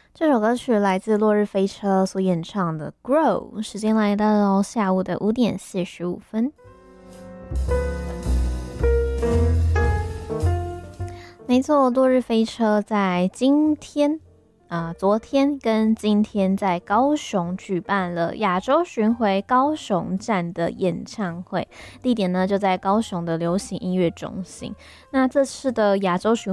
这首歌曲来自落日飞车所演唱的《Grow》，时间来到了下午的5:45。没错，落日飞车在昨天跟今天在高雄举办了亚洲巡回高雄站的演唱会，地点呢就在高雄的流行音乐中心。那这次的亚洲巡